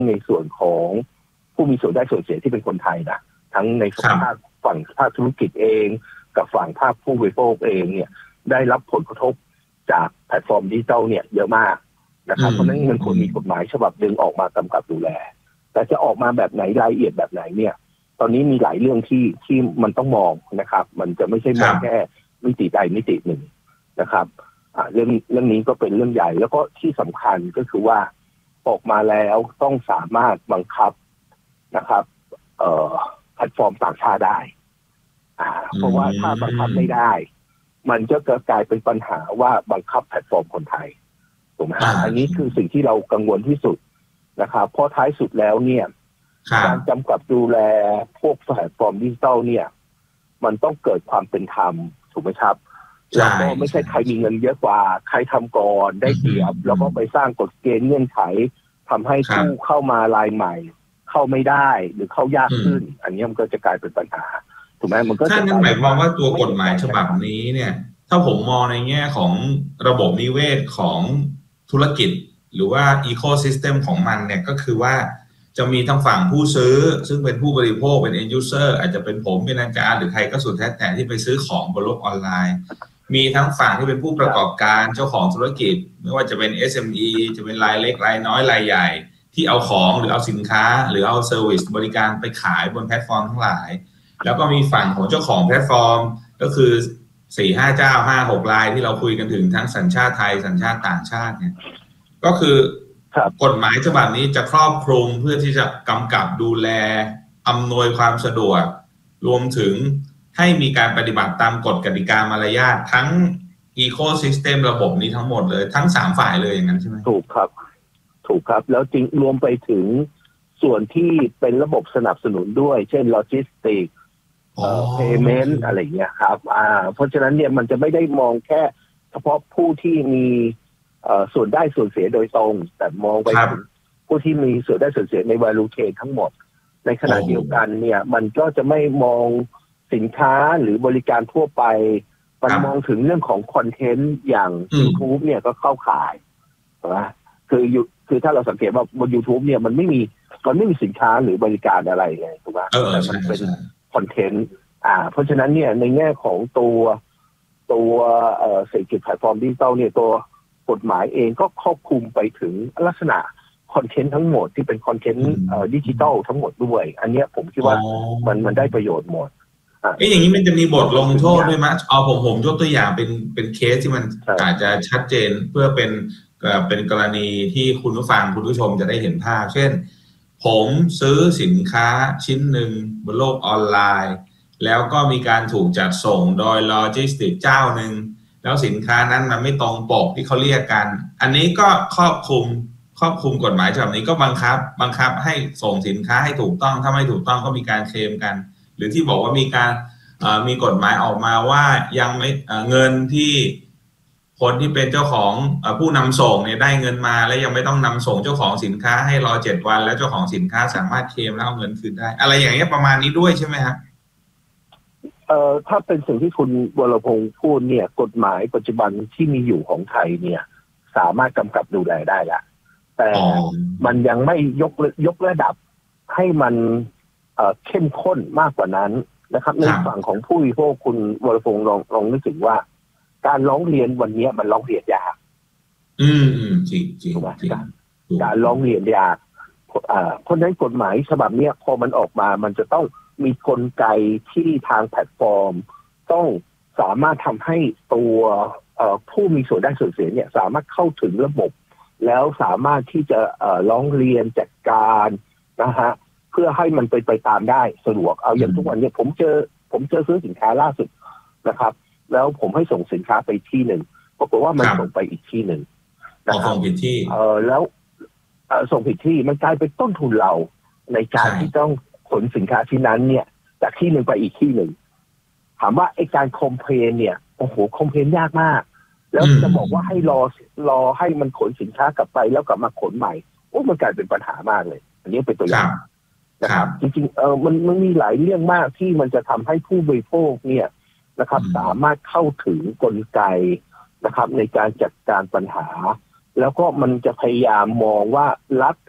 ในส่วนของผู้มีส่วนได้ส่วนเสียที่เป็นคนไทยนะทั้งในฝั่งภาคธุรกิจเองกับฝั่งภาคผู้บริโภคเองเนี่ยได้รับผลกระทบจากแพลตฟอร์มดิจิทัลเนี่ยเยอะมากนะครับเพราะฉะนั้นมันควรมีกฎหมายฉบับนึงออกมากำกับดูแลแต่จะออกมาแบบไหนรายละเอียดแบบไหนเนี่ยตอนนี้มีหลายเรื่องที่มันต้องมองนะครับมันจะไม่ใช่มองแค่มิติใดมิติหนึ่งนะครับเรื่องนี้ก็เป็นเรื่องใหญ่แล้วก็ที่สำคัญก็คือว่าออกมาแล้วต้องสามารถบังคับนะครับแพลตฟอร์มต่างชาติได้เพราะว่าถ้าบังคับไม่ได้มันจะกลายเป็นปัญหาว่าบังคับแพลตฟอร์มคนไทยถูกไหมอันนี้คือสิ่งที่เรากังวลที่สุดนะครับเพราะท้ายสุดแล้วเนี่ยการกำกับดูแลพวกแพลตฟอร์มดิจิทัลเนี่ยมันต้องเกิดความเป็นธรรมถูกไหมครับแล้วก็ไม่ใช่ใครมีเงินเยอะกว่าใครทำก่อนได้เปรียบแล้วก็ไปสร้างกฎเกณฑ์เงื่อนไขทำให้ผู้เข้ามารายใหม่เข้าไม่ได้หรือเข้ายากขึ้นอันนี้มันก็จะกลายเป็นปัญหาถูกไหมมันก็จะหมายความว่าตัวกฎหมายฉบับนี้เนี่ยถ้าผมมองในแง่ของระบบนิเวศของธุรกิจหรือว่าอีโคซิสเต็มของมันเนี่ยก็คือว่าจะมีทั้งฝั่งผู้ซื้อซึ่งเป็นผู้บริโภคเป็น end user อาจจะเป็นผมเป็นอาจารย์หรือใครก็สุดแท้แต่ที่ไปซื้อของบนโลกออนไลน์มีทั้งฝั่งที่เป็นผู้ประกอบการเจ้าของธุรกิจไม่ว่าจะเป็น SME จะเป็นรายเล็กรายน้อยรายใหญ่ที่เอาของหรือเอาสินค้าหรือเอาเซอร์วิสบริการไปขายบนแพลตฟอร์มทั้งหลายแล้วก็มีฝั่งของเจ้าของแพลตฟอร์มก็คือ 4-5 เจ้า 5-6 รายที่เราคุยกันถึงทั้งสัญชาติไทยสัญชาติต่างชาติเนี่ยก็คือกฎหมายฉบับนี้จะครอบคลุมเพื่อที่จะกำกับดูแลอำนวยความสะดวกรวมถึงให้มีการปฏิบัติตามกฎกติกามารยาททั้งอีโคซิสเต็มระบบนี้ทั้งหมดเลยทั้ง3ฝ่ายเลยอย่างนั้นใช่ไหมถูกครับแล้วจริงรวมไปถึงส่วนที่เป็นระบบสนับสนุนด้วยเช่นโลจิสติกpayment อะไรอย่างเงี้ยครับเพราะฉะนั้นเนี่ยมันจะไม่ได้มองแค่เฉพาะผู้ที่มีส่วนได้ส่วนเสียโดยตรงแต่มองไปถึงผู้ที่มีส่วนได้ส่วนเสียใน value chain ทั้งหมดในขณะเดียวกันเนี่ยมันก็จะไม่มองสินค้าหรือบริการทั่วไปมันมองถึงเรื่องของคอนเทนต์อย่าง YouTube เนี่ยก็เข้าข่ายนะคือถ้าเราสังเกตว่าบน YouTube เนี่ยมันไม่มีสินค้าหรือบริการอะไรเลยถูกไหมแต่มันเป็นคอนเทนต์เพราะฉะนั้นเนี่ยในแง่ของตัวเศรษฐกิจแพลตฟอร์มดิจิตอลเนี่ยตัวกฎหมายเองก็ครอบคลุมไปถึงลักษณะคอนเทนต์ทั้งหมดที่เป็นคอนเทนต์ดิจิตอลทั้งหมดด้วยอันนี้ผมคิดว่ามันได้ประโยชน์หมดอย่างนี้มันจะมีบทลงโทษด้วยมั้ยเอาผมยกตัวอย่างเป็นเคสที่มันอาจจะชัดเจนเพื่อเป็นกรณีที่คุณผู้ฟังคุณผู้ชมจะได้เห็นภาพเช่นผมซื้อสินค้าชิ้นหนึ่งบนโลกออนไลน์แล้วก็มีการถูกจัดส่งโดยโลจิสติกเจ้าหนึ่งแล้วสินค้านั้นมันไม่ตรงปกที่เขาเรียกกันอันนี้ก็ครอบคลุมกฎหมายฉบับนี้ก็บังคับให้ส่งสินค้าให้ถูกต้องถ้าไม่ถูกต้องก็มีการเคลมกันหรือที่บอกว่ามีกฎหมายออกมาว่ายังไม่เงินที่คนที่เป็นเจ้าของผู้นำส่งเนี่ยได้เงินมาแล้วยังไม่ต้องนำส่งเจ้าของสินค้าให้รอ7 วันแล้วเจ้าของสินค้าสามารถเคลมแล้วเอาเงินคืนได้อะไรอย่างเงี้ยประมาณนี้ด้วยใช่ไหมครับถ้าเป็นสิ่งที่คุณวรพงษ์พูดเนี่ยกฎหมายปัจจุบันที่มีอยู่ของไทยเนี่ยสามารถกำกับดูแลได้ละแต่มันยังไม่ยกระดับให้มันเข้มข้นมากกว่านั้นนะครับในฝั่งของผู้บริโภคคุณวรพงษ์ลองนึกถึงว่าการร้องเรียนวันนี้มันร้องเรียนยากจริงถูกไหมการร้องเรียนยากเพราะฉะนั้นกฎหมายฉบับนี้พอมันออกมามันจะต้องมีกลไกที่ทางแพลตฟอร์มต้องสามารถทำให้ตัวผู้มีส่วนได้ส่วนเสียเนี่ยสามารถเข้าถึงระบบแล้วสามารถที่จะร้องเรียนจัดการนะฮะเพื่อให้มันไปตามได้สะดวกเอาอย่างทุกวันนี้ผมเจอซื้อสินค้าล่าสุดนะครับแล้วผมให้ส่งสินค้าไปที่หนึ่งปรากฏว่ามันส่งไปอีกที่หนึ่งส่งผิดที่แล้วส่งผิดที่มันกลายเป็นต้นทุนเราในการที่ต้องขนสินค้าที่นั้นเนี่ยจากที่หนึ่งไปอีกที่หนึ่งถามว่าไอ้การคอมเพลนเนี่ยโอ้โหคอมเพลนยากมากแล้วจะบอกว่าให้รอให้มันขนสินค้ากลับไปแล้วกลับมาขนใหม่โอ้มันกลายเป็นปัญหามากเลยอันนี้เป็นตัวอย่างนะครับจริงๆมันมีหลายเรื่องมากที่มันจะทำให้ผู้บริโภคเนี่ยนะครับสามารถเข้าถึงกลไกนะครับในการจัดการปัญหาแล้วก็มันจะพยายามมองว่ารัฐ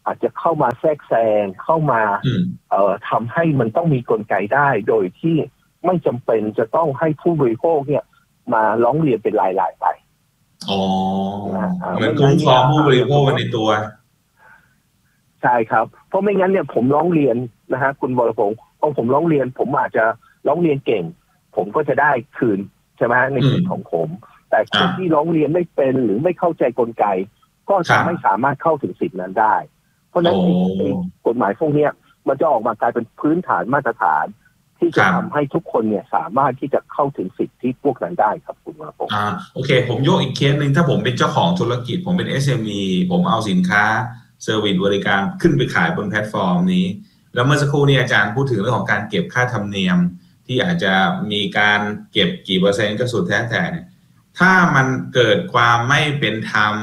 อาจจะเข้ามาแทรกแซงเข้ามาทำให้มันต้องมีกลไกได้โดยที่ไม่จำเป็นจะต้องให้ผู้บริโภคเนี่ยมาร้องเรียนเป็นรายๆไปอ๋อเหมือนคุ้มครองผู้บริโภคในตัวใช่ครับเพราะไม่งั้นเนี่ยผมร้องเรียนนะฮะคุณวรพงศ์พอผมร้องเรียนผมอาจจะร้องเรียนเก่งผมก็จะได้คืนใช่ไหมในสิทธิ์ของผมแต่คนที่ร้องเรียนไม่เป็นหรือไม่เข้าใจกลไกก็จะไม่สามารถเข้าถึงสิทธินั้นได้เพราะฉะนั้นกฎหมายพวกนี้มันจะออกมากลายเป็นพื้นฐานมาตรฐานที่จะทำให้ทุกคนเนี่ยสามารถที่จะเข้าถึงสิทธิพวกนั้นได้ครับคุณวรพงศ์โอเคผมยกอีกเคสหนึ่งถ้าผมเป็นเจ้าของธุรกิจผมเป็น SME ผมเอาสินค้าเซอร์วิสบริการขึ้นไปขายบนแพลตฟอร์มนี้แล้วเมื่อสักครู่นี้อาจารย์พูดถึงเรื่องของการเก็บค่าธรรมเนียมที่อาจจะมีการเก็บกี่เปอร์เซ็นต์ก็สุดแท้แต่เนี่ยถ้ามันเกิดความไม่เป็นธรรม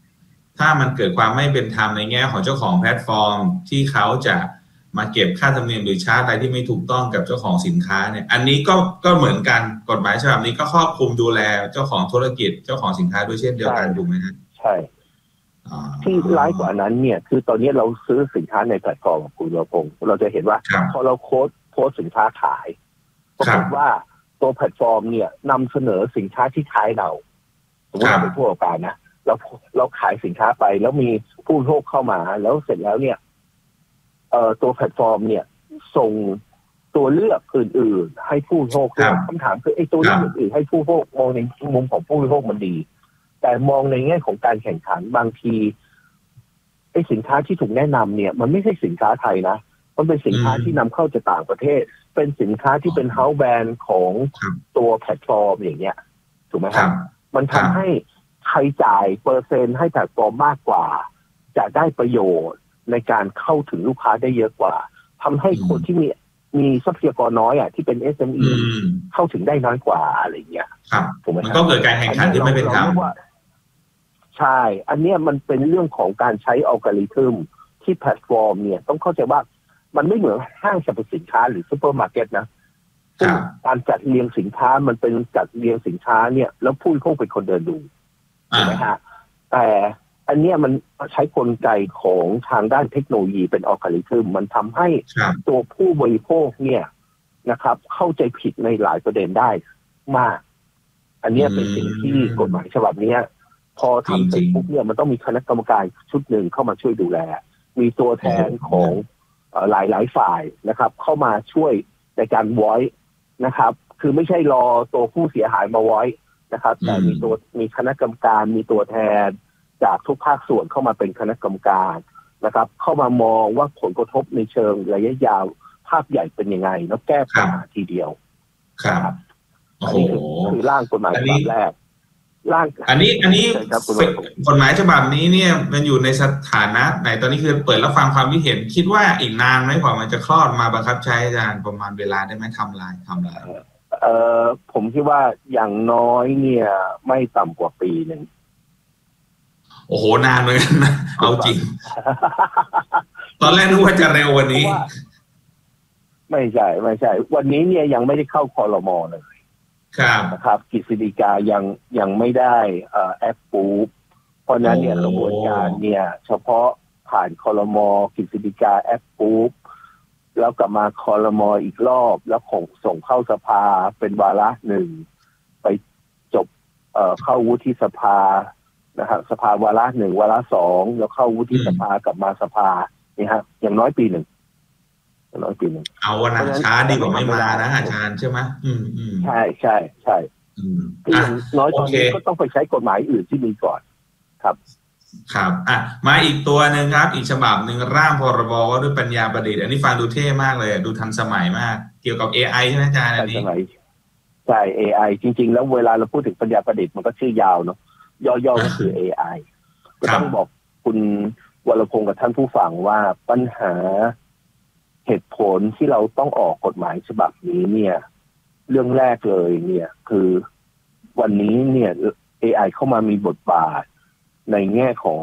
ในแง่ของเจ้าของแพลตฟอร์มที่เขาจะมาเก็บค่าธรรมเนียมหรือชาร์จอะไรที่ไม่ถูกต้องกับเจ้าของสินค้าเนี่ยอันนี้ก็เหมือนกันกฎหมายฉบับนี้ก็ครอบคลุมดูแลเจ้าของธุรกิจเจ้าของสินค้าด้วยเช่นเดียวกันถูกไหมครับใช่ที่ร้ายกว่านั้นเนี่ยคือตอนนี้เราซื้อสินค้าในแพลตฟอร์มของคุณวรพงศ์เราจะเห็นว่าพอเราโพสสินค้าขายปรากฏว่าตัวแพลตฟอร์มเนี่ยนำเสนอสินค้าที่ขายเราสมมติเราเป็นผู้ประกอบการนะเราขายสินค้าไปแล้วมีผู้บริโภคเข้ามาแล้วเสร็จแล้วเนี่ยตัวแพลตฟอร์มเนี่ยส่งตัวเลือกอื่นๆให้ผู้บริโภคคำถามคือไอ้ตัวเลือกอื่นๆให้ผู้บริโภคมองในมุมของผู้บริโภคมันดีแต่มองในแง่ของการแข่งขันบางทีไอ้สินค้าที่ถูกแนะนำเนี่ยมันไม่ใช่สินค้าไทยนะมันเป็นสินค้าที่นำเข้าจากต่างประเทศเป็นสินค้าที่เป็นเฮ้าส์แบรนด์ของตัวแพลตฟอร์มอย่างเงี้ยถูกไหมครับมันทำให้ใครจ่ายเปอร์เซ็นต์ให้แพลตฟอร์มมากกว่าจะได้ประโยชน์ในการเข้าถึงลูกค้าได้เยอะกว่าทำให้คนที่มีทรัพยากรน้อยอ่ะที่เป็น SME เข้าถึงได้น้อยกว่าอะไรเงี้ยถูกไหมมันก็เกิดการแข่งขันที่ไม่เป็นธรรมใช่อันนี้มันเป็นเรื่องของการใช้อัลกอริทึมที่แพลตฟอร์มเนี่ยต้องเข้าใจว่ามันไม่เหมือนห้างสรรพสินค้าหรือซุปเปอร์มาร์เก็ตนะซึ่งการจัดเรียงสินค้ามันเป็นจัดเรียงสินค้าเนี่ยแล้วผู้บริโภคเป็นคนเดินดูถูกไหมฮะแต่อันนี้มันใช้กลไกของทางด้านเทคโนโลยีเป็นอัลกอริทึมมันทำให้ตัวผู้บริโภคเนี่ยนะครับเข้าใจผิดในหลายประเด็นได้มากอันนี้เป็นสิ่งที่กฎหมายฉบับนี้พอทำเสร็จปุ๊บเนี่ยมันต้องมีคณะกรรมการชุดหนึ่งเข้ามาช่วยดูแลมีตัวแทนของหลายฝ่ายนะครับเข้ามาช่วยในการ voice นะครับคือไม่ใช่รอตัวผู้เสียหายมา voice นะครับแต่มีคณะกรรมการมีตัวแทนจากทุกภาคส่วนเข้ามาเป็นคณะกรรมการนะครับเข้ามามองว่าผลกระทบในเชิงระยะยาวภาพใหญ่เป็นยังไงแล้วแก้ปัญหาทีเดียวครับอันนี้คือร่างกฎหมายฉบับแรกอันนี้กฎหมายฉบับนี้เนี่ยมันอยู่ในสถานะไหนตอนนี้คือเปิดรับฟังความคิดเห็นคิดว่าอีกนานไหมกว่ามันจะคลอดมาบังคับใช้อาจารย์ประมาณเวลาได้ไหมทำลายผมคิดว่าอย่างน้อยเนี่ยไม่ต่ำกว่าปีหนึ่งโอ้โหนานเลยนะเอาจริงตอนแรกนึกว่าจะเร็ววันนี้ไม่ใช่วันนี้เนี่ยยังไม่ได้เข้าครม.เลยนะครับกฤษฎีกายังไม่ได้แอปปูเพราะนั้นเนี่ยกระบวนการเนี่ยเฉพาะผ่านครม.กฤษฎีกาแอปปูแล้วกลับมาครม.อีกรอบแล้วส่งเข้าสภาเป็นวาระหนึ่งไปจบเข้าวุฒิสภานะครับสภาวาระหนึ่งวาระสองแล้วเข้าวุฒิสภากลับมาสภานี่ฮะอย่างน้อยปีหนึ่งเอาวันนั้นช้าดีกว่าไม่มานะอาจารย์ใช่ไหมใช่อย่างน้อยตอนนี้ก็ต้องไปใช้กฎหมายอื่นที่มีก่อนครับมาอีกตัวหนึ่งครับอีกฉบับหนึ่งร่างพรบว่าด้วยปัญญาประดิษฐ์อันนี้ฟังดูเท่มากเลยดูทันสมัยมากเกี่ยวกับ AI ใช่ไหมอาจารย์อันนี้ใช่ AI จริงๆแล้วเวลาเราพูดถึงปัญญาประดิษฐ์มันก็ชื่อยาวเนาะย่อๆก็คือ AI ก็ต้องบอกคุณวรพงศ์กับท่านผู้ฟังว่าปัญหาเหตุผลที่เราต้องออกกฎหมายฉบับนี้เนี่ยเรื่องแรกเลยเนี่ยคือวันนี้เนี่ย AI เข้ามามีบทบาทในแง่ของ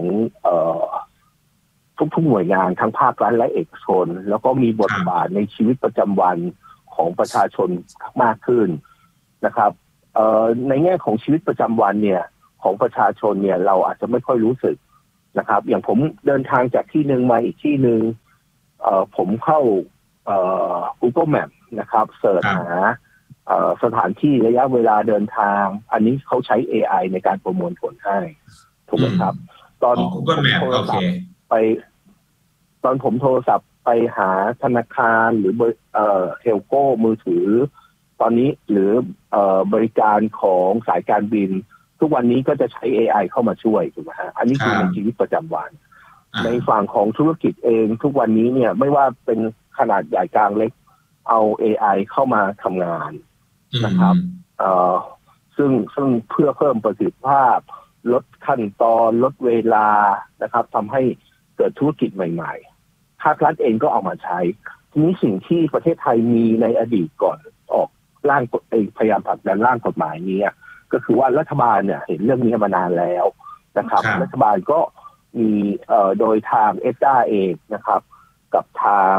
ทุกหน่วยงานทั้งภาครัฐและเอกชนแล้วก็มีบทบาทในชีวิตประจำวันของประชาชนมากขึ้นนะครับในแง่ของชีวิตประจำวันเนี่ยของประชาชนเนี่ยเราอาจจะไม่ค่อยรู้สึกนะครับอย่างผมเดินทางจากที่หนึ่งมาอีกที่หนึ่งผมเข้าGoogle Map นะครับเสิร์ชหาสถานที่ระยะเวลาเดินทางอันนี้เขาใช้ AI ในการประมวลผลให้ถูกไหมครับตอนผมโทรศัพท์ไปตอนผมโทรศัพท์ไปหาธนาคารหรือเทลโก้มือถือตอนนี้หรือบริการของสายการบินทุกวันนี้ก็จะใช้ AI เข้ามาช่วยถูกไหมฮะอันนี้คือในชีวิตประจำวันในฝั่งของธุรกิจเองทุกวันนี้เนี่ยไม่ว่าเป็นขนาดใหญ่กลางเล็กเอา AI เข้ามาทำงานนะครับซึ่งเพื่อเพิ่มประสิทธิภาพลดขั้นตอนลดเวลานะครับทำให้เกิดธุรกิจใหม่ๆภาครัฐเองก็เอามาใช้ทีนี้สิ่งที่ประเทศไทยมีในอดีตก่อนออกร่างพยายามผลักดันร่างกฎหมายนี้ก็คือว่ารัฐบาลเนี่ยเห็นเรื่องนี้มานานแล้วนะครับรัฐบาลก็มีโดยทางเอสดาเองนะครับกับทาง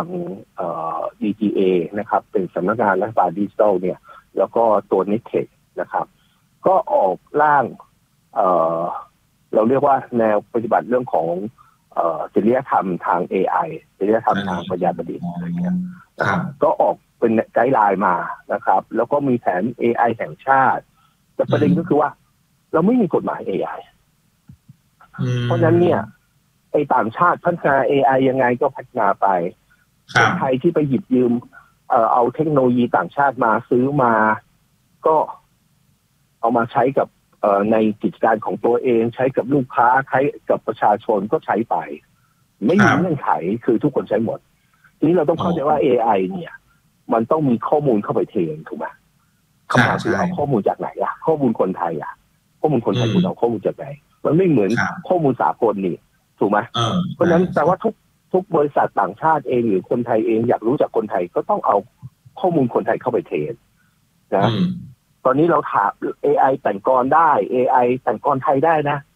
DGA นะครับเป็นสำนักงานรัฐบาลดิจิทัลเนี่ยแล้วก็ตัว NetTech นะครับก็ออกร่างเราเรียกว่าแนวปฏิบัติเรื่องของจริยธรรมทาง AI จริยธรรมทางปัญญาประดิษฐ์อะไรเงี้ยก็ออกเป็นไกด์ไลน์มานะครับแล้วก็มีแผน AI แห่งชาติแต่ประเด็นก็คือว่าเราไม่มีกฎหมาย AI เพราะฉะนั้นเนี่ยไอ้ต่างชาติพัฒนา AI ยังไงก็พัฒนาไปคนไทยที่ไปหยิบยืมเอาเทคโนโลยีต่างชาติมาซื้อมาก็เอามาใช้กับในกิจการของตัวเองใช้กับลูกค้าใช้กับประชาชนก็ใช้ไปไม่มีเงื่อนไขคือทุกคนใช้หมดทีนี้เราต้องเข้าใจว่า AI เนี่ยมันต้องมีข้อมูลเข้าไปเทรนถูกไหมคำถามคือเอาข้อมูลจากไหนข้อมูลคนไทยข้อมูลคนไทยคุณเอาข้อมูลจากไหนมันไม่เหมือนข้อมูลสากลนี่ถูกไหมเพราะฉะนั้นแต่ว่าทุกบริษัทต่างชาติเองหรือคนไทยเองอยากรู้จากคนไทยก็ต้องเอาข้อมูลคนไทยเข้าไปเทรนนะตอนนี้เราถาม AI แต่งกลได้ AI แต่งกลไทยได้นะ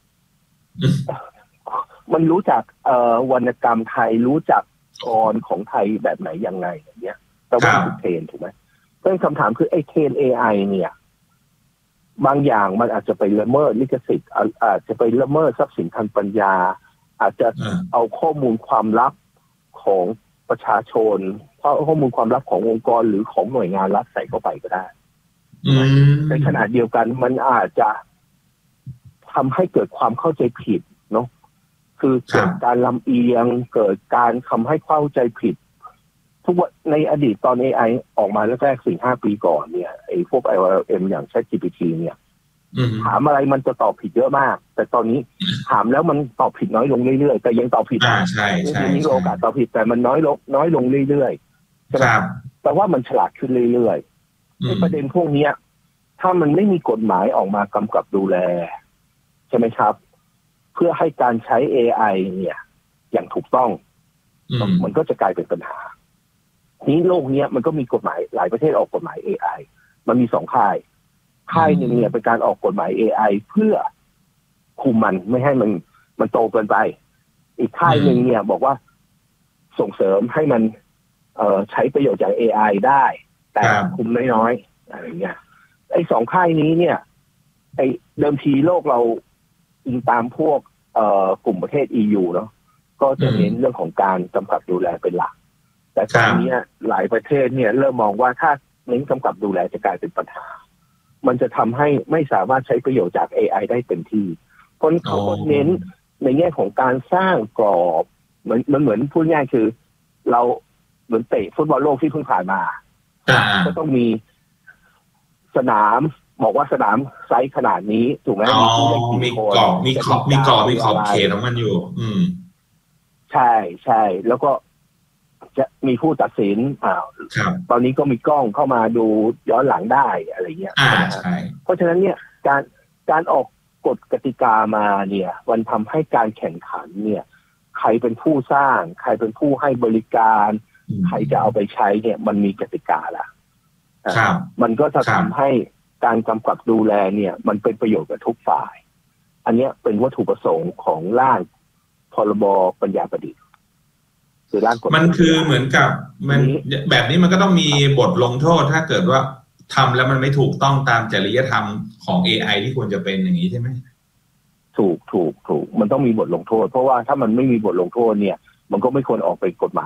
มันรู้จักวรรณกรรมไทยรู้จักกรของไทยแบบไหนยังไงอย่างเงี้ยแต่ว่าถูกเทรนถูกไหมเพราะคำถามคือไอ้เทรน AI เนี่ยบางอย่างมันอาจจะไปละเมิดลิขสิทธิ์อาจจะไปละเมิดทรัพย์สินทางปัญญาอาจจะเอาข้อมูลความลับของประชาชนข้อมูลความลับขององค์กรหรือของหน่วยงานรัฐใส่เข้าไปก็ได้ในขณะเดียวกันมันอาจจะทำให้เกิดความเข้าใจผิดเนาะคือเกิดการลำเอียงเกิดการทำให้เข้าใจผิดทุกวันในอดีตตอน AI ออกมาแรกๆ 4-5 ปีก่อนเนี่ยไอ้พวก LLM อย่าง ChatGPT เนี่ยถามอะไรมันจะตอบผิดเยอะมากแต่ตอนนี้ถามแล้วมันตอบผิดน้อยลงเรื่อยๆแต่ยังตอบผิดใช่มีโอกาสตอบผิดแต่มันน้อยลงเรื่อยๆใช่ไหมแต่ว่ามันฉลาดขึ้นเรื่อยๆในประเด็นพวกนี้ถ้ามันไม่มีกฎหมายออกมากำกับดูแลใช่ไหมครับเพื่อให้การใช้ AI เนี่ยอย่างถูกต้องมันก็จะกลายเป็นปัญหานี้โลกนี้มันก็มีกฎหมายหลายประเทศออกกฎหมาย AI มันมี2 ค่ายหนึ่งเนี่ยเป็นการออกกฎหมาย AI เพื่อคุมมันไม่ให้มันโตเกินไปอีกค่ายหนึ่งเนี่ยบอกว่าส่งเสริมให้มันใช้ประโยชน์จาก AI ได้แต่คุมน้อยๆอะไรเงี้ยไอ้2 ค่ายนี้เนี่ยไอ้เดิมทีโลกเราอิงตามพวกกลุ่มประเทศ EU เนาะก็จะเน้นเรื่องของการกำกับดูแลเป็นหลักแต่ตอนนี้หลายประเทศเนี่ยเริ่มมองว่าถ้าเน้นกำกับดูแลจะกลายเป็นปัญหามันจะทำให้ไม่สามารถใช้ประโยชน์จาก AI ได้เต็มที่คนเขาก็เน้นในแง่ของการสร้างกรอบมันเหมือนพูดง่ายคือเราเหมือนเตะฟุตบอลโลกที่เพิ่งผ่านมาก็ต้องมีสนามบอกว่าสนามไซส์ขนาดนี้ถูกไหมมีกรอบมีขอบเขตของมันอยู่ใช่แล้วก็จะมีผู้ตัดสินตอนนี้ก็มีกล้องเข้ามาดูย้อนหลังได้อะไรเงี้ยใช่เพราะฉะนั้นเนี่ยการออกกฎกติกามาเนี่ยมันทำให้การแข่งขันเนี่ยใครเป็นผู้สร้างใครเป็นผู้ให้บริการใครจะเอาไปใช้เนี่ยมันมีกติกาละมันก็จะทำให้การกำกับดูแลเนี่ยมันเป็นประโยชน์กับทุกฝ่ายอันนี้เป็นวัตถุประสงค์ของร่างพรบปัญญาประดิษฐ์มันคือเหมือนกับมันแบบนี้มันก็ต้องมีบทลงโทษถ้าเกิดว่าทำแล้วมันไม่ถูกต้องตามจริยธรรมของ AI ที่ควรจะเป็นอย่างนี้ใช่ไหมถูกมันต้องมีบทลงโทษเพราะว่าถ้ามันไม่มีบทลงโทษเนี่ยมันก็ไม่ควรออกเป็นกฎหมาย